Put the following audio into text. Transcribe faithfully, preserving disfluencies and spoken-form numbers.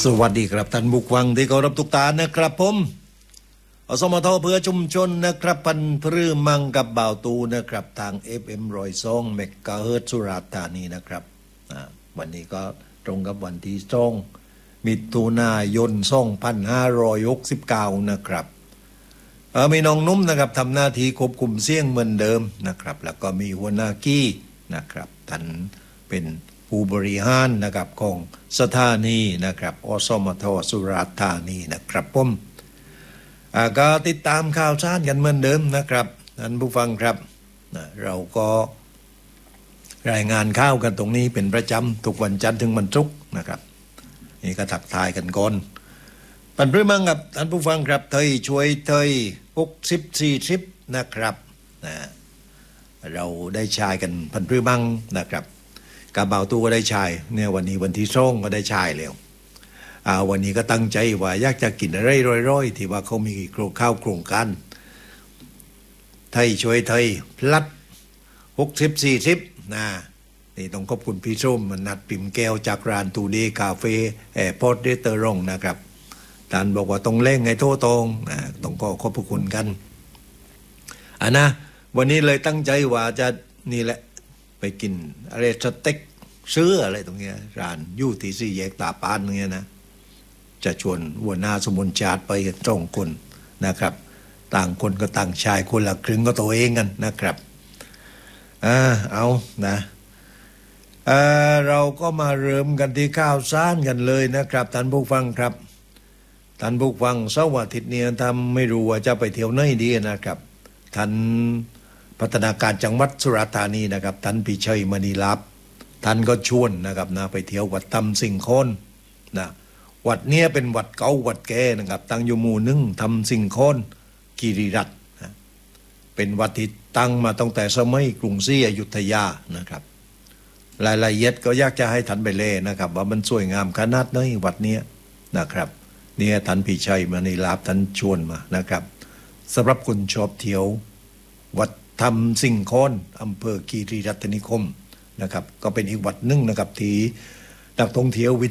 สวัสดีครับท่านผู้ฟังที่เคารพทุกท่านนะครับผมอสมทเพื่อชุมชนนะครับพันพฤมังกับบ่าวตูนะครับทาง เอฟ เอ็ม ร้อยสองเมกะเฮิรตซ์สุราษฎร์ธานีนะครับวันนี้ก็ตรงกับวันที่สองมิถุนายนสองพันห้าร้อยหกสิบเก้านะครับมีน้องนุ่มนะครับทำหน้าที่ควบคุมเสียงเหมือนเดิมนะครับแล้วก็มีหัวหน้ากี้นะครับท่านเป็นผู้บริหารนะครับของสถานีนะครับอสมทสุราษฎร์ธานีนะครับผมก็ติดตามข่าวสารกันเหมือนเดิมนะครับท่านผู้ฟังครับเราก็รายงานข่าวกันตรงนี้เป็นประจำทุกวันจันทร์ถึงวันศุกร์นะครับนี่ก็ทักทายกันก่อนปันพฤมังกับท่านผู้ฟังครับเทยช่วยเทยหกสิบสี่สิบนะครับนะเราได้ชายกันพันพฤมังนะครับกาบ่าวตู้ก็ได้ชายเนี่ยวันนี้วันที่สองก็ได้ชายแล้วอ่าวันนี้ก็ตั้งใจว่าอยากจะกินอะไรร่อยๆที่ว่าเขามีโครงข้าวโครงการไทยช่วยไทยพลัดหกสิบสี่สิบนะนี่ต้องขอบคุณพี่ส้มมันนัดปิ่มแก้วจากร้านตูดีคาเฟ่แอร์พอร์ตเดเตอร์รงนะครับท่านบอกว่าต้องเล่งไงโทษตรงนะต้องขอขอบคุณกันอ่ะนะวันนี้เลยตั้งใจว่าจะนี่แหละไปกินอะไรสเต็กซื้ออะไรตรงเนี้ยร้านยู่ที่สี่แยกตาปานตรงเนี้ยนะจะชวนหัวหน้าสมุนชาติไปกันสองคนนะครับต่างคนก็ต่างชายคนละครึ่งก็ตัวเองกันนะครับอ่าเอานะเอ่อเราก็มาเริ่มกันที่ข้าวสารกันเลยนะครับท่านผู้ฟังครับท่านผู้ฟังเสาร์อาทิตย์นี้ทำไม่รู้ว่าจะไปเที่ยวไหนดีนะครับท่านพัฒนาการจังหวัดสุราษฎร์ธานีนะครับท่านพิชัยมณีลับท่านก็ชวนนะครับนะไปเที่ยววัดตำสิงโคนนะวัดเนี้ยเป็นวัดเก่าวัดแก่นะครับตั้งอยู่หมู่หนึ่งทำสิงโคนกิริรัตน์นะเป็นวัดที่ตั้งมาตั้งแต่สมัยกรุงศรีอยุธยานะครับรายละเอียดก็อยากจะให้ท่านไปเล่นะครับว่ามันสวยงามขนาดไหนวัดเนี้ยนะครับเนี่ยท่านพิชัยมณีลับท่านชวนมานะครับสำหรับคนชอบเที่ยววัดธรรมสิงโคนอำเภอคีรีรัตนิคมนะครับก็เป็นอีกวัดหนึ่งนะครับที่นักท่องเที่ยววิ